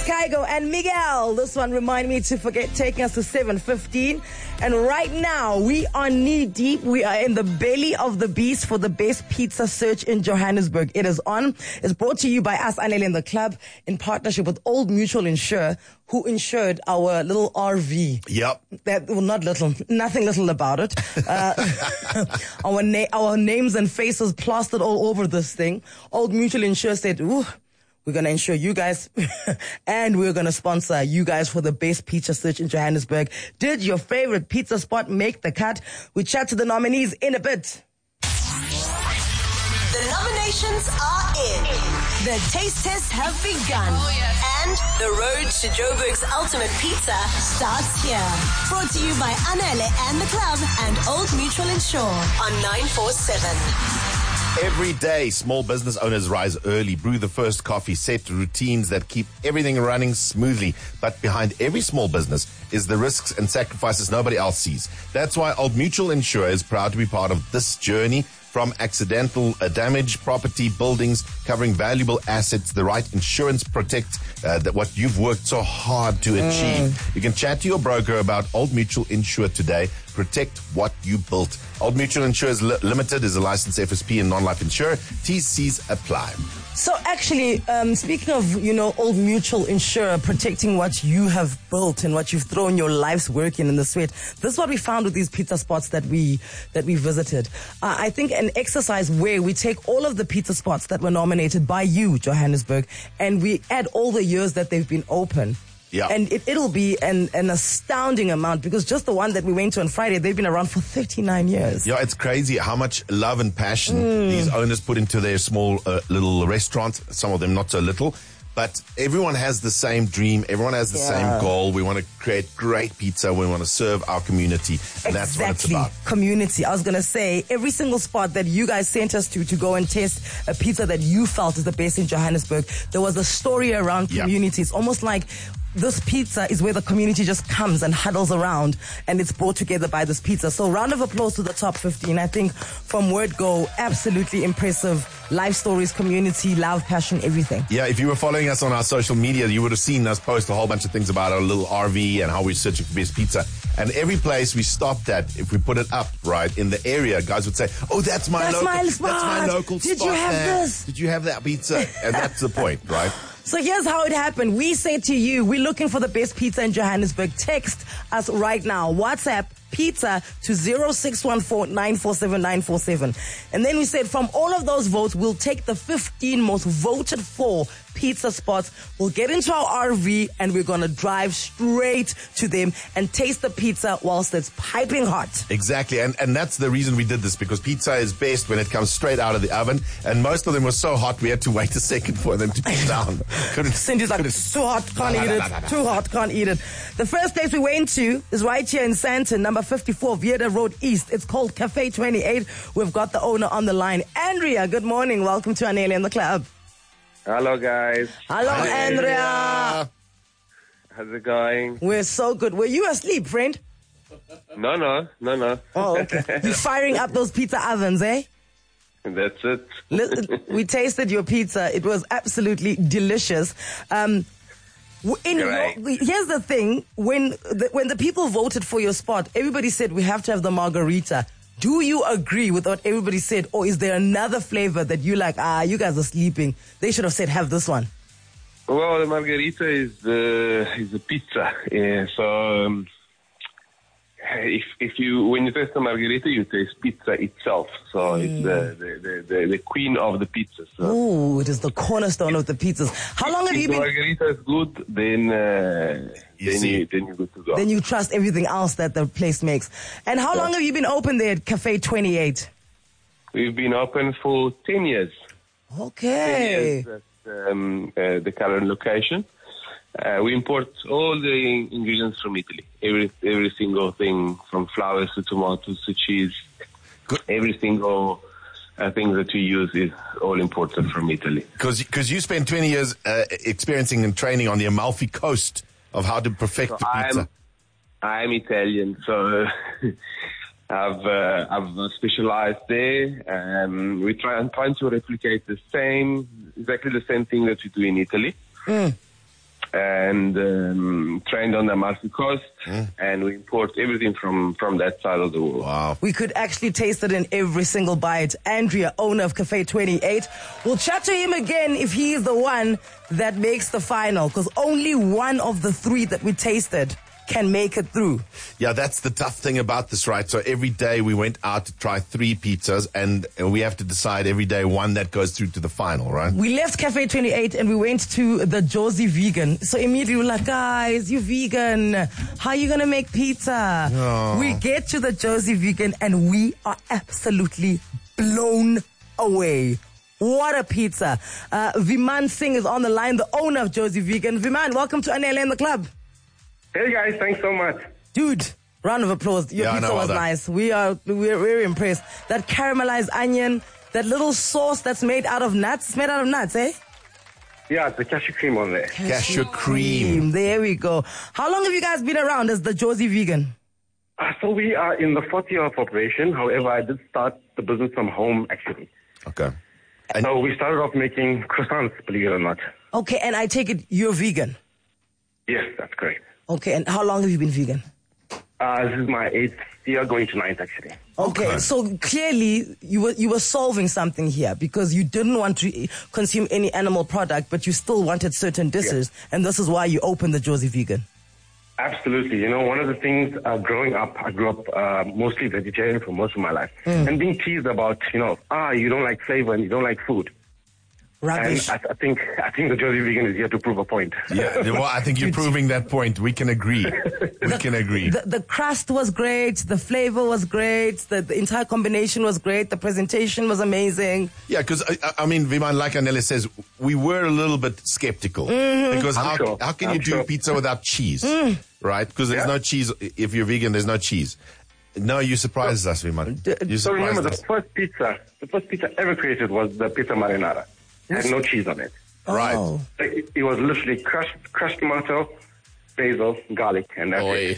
Kygo and Miguel. This one remind me to forget, taking us to 7:15. And right now, we are knee deep. We are in the belly of the beast for the best pizza search in Johannesburg. It is on. It's brought to you by us, Anele in the Club, in partnership with Old Mutual Insure, who insured our little RV. Yep. Well, not little, nothing little about it. Our names and faces plastered all over this thing. Old Mutual Insure said, ooh, we're going to insure you guys and we're going to sponsor you guys for the best pizza search in Johannesburg. Did your favorite pizza spot make the cut? We chat to the nominees in a bit. The nominations are in. The taste tests have begun. Oh, yes. And the road to Joburg's ultimate pizza starts here. Brought to you by Anele and the Club and Old Mutual Insure on 947. Every day, small business owners rise early, brew the first coffee, set routines that keep everything running smoothly. But behind every small business is the risks and sacrifices nobody else sees. That's why Old Mutual Insure is proud to be part of this journey. From accidental damage, property, buildings, covering valuable assets, the right insurance protects what you've worked so hard to achieve. You can chat to your broker about Old Mutual Insure today. Protect what you built. Old Mutual Insurers Limited is a licensed FSP and non-life insurer. TCs apply. So actually, speaking of, Old Mutual Insurer protecting what you have built and what you've thrown your life's work in the sweat, this is what we found with these pizza spots that we visited. I think an exercise where we take all of the pizza spots that were nominated by you, Johannesburg, and we add all the years that they've been open. Yeah. And it'll be an astounding amount, because just the one that we went to on Friday, they've been around for 39 years. Yeah, it's crazy how much love and passion these owners put into their small little restaurants, some of them not so little. But everyone has the same dream. Everyone has the same goal. We want to create great pizza. We want to serve our community. And that's what it's about. Community. I was going to say, every single spot that you guys sent us to go and test a pizza that you felt is the best in Johannesburg, there was a story around community. It's almost like this pizza is where the community just comes and huddles around, and it's brought together by this pizza. So round of applause to the top 15. I think from word go, absolutely impressive. Life stories, community, love, passion, everything. Yeah, if you were following us on our social media, you would have seen us post a whole bunch of things about our little RV and how we're searching for best pizza. And every place we stopped at, if we put it up, right, in the area, guys would say, oh, that's my local spot. Did you have this? Did you have that pizza? And that's the point, right? So here's how it happened. We say to you, we're looking for the best pizza in Johannesburg. Text us right now. WhatsApp pizza to 0614-947-947. And then we said from all of those votes, we'll take the 15 most voted for pizza spots. We'll get into our RV and we're going to drive straight to them and taste the pizza whilst it's piping hot. Exactly. And that's the reason we did this, because pizza is best when it comes straight out of the oven. And most of them were so hot, we had to wait a second for them to cool down. Cindy's like, it's too hot, can't eat it. Too hot, can't eat it. The first place we went to is right here in Sandton, number 54, Vieta Road East. It's called Cafe 28. We've got the owner on the line. Andrea, good morning. Welcome to Anele and the Club. Hello, guys. Hello, Andrea. How's it going? We're so good. Were you asleep, friend? No. Oh, okay. You're firing up those pizza ovens, eh? That's it. We tasted your pizza. It was absolutely delicious. Here's the thing. When the people voted for your spot, everybody said we have to have the margarita. Do you agree with what everybody said, or is there another flavor that you like, you guys are sleeping, they should have said have this one? Well, the margarita is a pizza. Yeah, so when you taste the margarita, you taste pizza itself. So it's the queen of the pizzas. So. Ooh, it is the cornerstone of the pizzas. How long have you been? If the margarita is good, then you're good to go. Then you trust everything else that the place makes. And how long have you been open there at Cafe 28? We've been open for 10 years. Okay. 10 years at the current location. We import all the ingredients from Italy. Every single thing, from flowers to tomatoes to cheese. Good. Every single thing that we use is all imported from Italy. Because you spent 20 years experiencing and training on the Amalfi Coast of how to perfect the pizza. I'm Italian, so I've specialized there. I'm trying to replicate exactly the same thing that we do in Italy. and trained on the Amalfi Coast, and we import everything from that side of the world. Wow. We could actually taste it in every single bite. Andrea, owner of Cafe 28. We'll chat to him again if he is the one that makes the final, because only one of the three that we tasted can make it through. Yeah, that's the tough thing about this, right? So every day we went out to try 3 pizzas, and we have to decide every day one that goes through to the final, right? We left Cafe 28 and we went to the Josie Vegan. So immediately we're like, guys, you vegan. How are you going to make pizza? Oh. We get to the Josie Vegan and we are absolutely blown away. What a pizza. Viman Singh is on the line, the owner of Josie Vegan. Viman, welcome to Anele and the Club. Hey guys, thanks so much. Dude, round of applause. Your pizza was nice. We're very impressed. That caramelized onion, that little sauce that's made out of nuts. It's made out of nuts, eh? Yeah, it's the cashew cream on there. Cashew cream. There we go. How long have you guys been around as the Josie Vegan? So we are in the 4th year of operation. However, I did start the business from home, actually. Okay. So we started off making croissants, believe it or not. Okay, and I take it you're vegan. Yes, that's correct. Okay, and how long have you been vegan? This is my 8th year, going to 9th, actually. Okay, so clearly you were solving something here, because you didn't want to consume any animal product, but you still wanted certain dishes, and this is why you opened the Josie Vegan. Absolutely. You know, one of the things growing up, I grew up mostly vegetarian for most of my life, and being teased about, you don't like flavor and you don't like food. Rubbish. And I think the Josie Vegan is here to prove a point. Yeah, well, I think you're proving that point. We can agree. We can agree. The crust was great. The flavor was great. The entire combination was great. The presentation was amazing. Yeah, because, I mean, Viman, like Anele says, we were a little bit skeptical. Because how can you do pizza without cheese? Right? Because there's no cheese. If you're vegan, there's no cheese. No, you surprised us, Viman. So remember, the first pizza ever created was the pizza marinara. It had no cheese on it. Right. Oh. It was literally crushed tomato, basil, garlic, and that's it.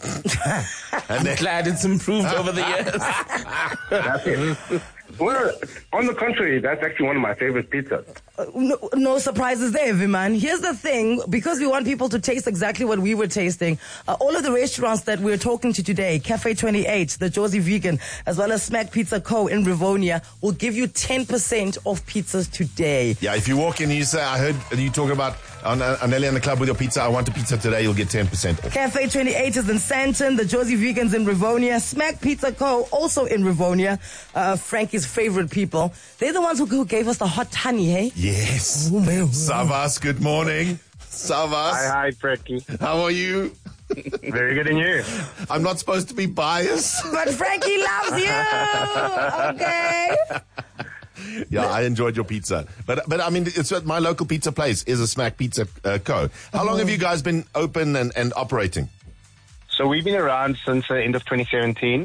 And then, Glad it's improved over the years. That's it. Well, on the contrary, that's actually one of my favorite pizzas. No surprises there, Viman. Here's the thing, because we want people to taste exactly what we were tasting, all of the restaurants that we're talking to today, Cafe 28, the Josie Vegan, as well as Smack Pizza Co. in Rivonia, will give you 10% off pizzas today. yeah, if you walk in and you say, I heard you talk about Anele and the Club with your pizza, I want a pizza today, you'll get 10% off. Cafe 28 is in Sandton, the Josie Vegans in Rivonia, Smack Pizza Co. also in Rivonia, Frankie's favorite people. They're the ones who gave us the hot honey, hey? Yes. Oh, man. Savas, good morning. Savas. Hi, Frankie. How are you? Very good, and you? I'm not supposed to be biased. But Frankie loves you! Okay? Yeah, I enjoyed your pizza. But I mean, it's my local pizza place is a Smack Pizza Co. How long have you guys been open and operating? So we've been around since the end of 2017.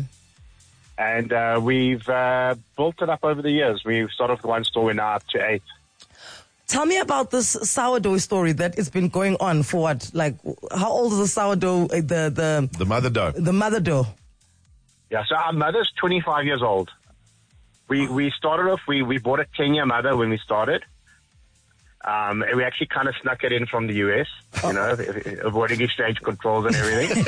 And we've built it up over the years. We've started with 1 store, we're now up to 8. Tell me about this sourdough story that has been going on for what? Like, how old is the sourdough, The mother dough. the mother dough? Yeah, so our mother's 25 years old. We started off, we bought a 10-year mother when we started. And we actually kind of snuck it in from the US, avoiding exchange controls and everything.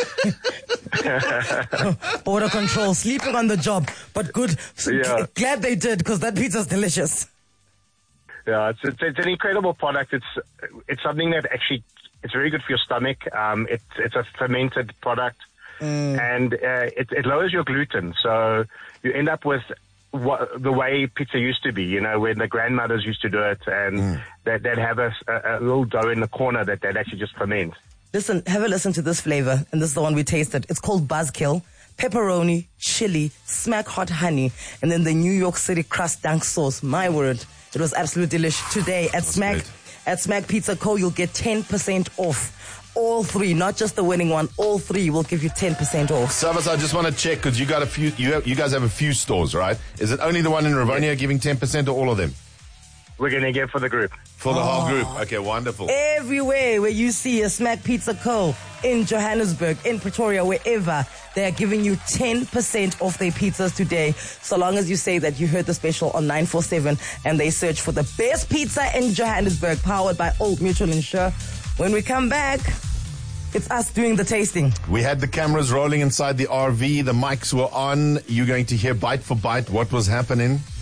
Border control, sleeping on the job, but good. Yeah. Glad they did, because that pizza's delicious. Yeah, it's an incredible product. It's something that actually, it's very good for your stomach. It's a fermented product, and it lowers your gluten. So you end up with the way pizza used to be, when the grandmothers used to do it, and they'd have a little dough in the corner that they'd actually just ferment. Listen, have a listen to this flavor, and this is the one we tasted. It's called Buzzkill. Pepperoni, chili, Smack hot honey, and then the New York City crust dunk sauce. My word, it was absolutely delicious. Today at Smack Pizza Co., you'll get 10% off. All 3, not just the winning one. All 3 will give you 10% off. Savas, I just want to check because you got a few. You guys have a few stores, right? Is it only the one in Rivonia giving 10% or all of them? We're going to give for the group. For the whole group. Okay, wonderful. Everywhere where you see a Smack Pizza Co. in Johannesburg, in Pretoria, wherever, they are giving you 10% off their pizzas today. So long as you say that you heard the special on 947 and they search for the best pizza in Johannesburg, powered by Old Mutual Insure. When we come back, it's us doing the tasting. We had the cameras rolling inside the RV. The mics were on. You're going to hear bite for bite what was happening.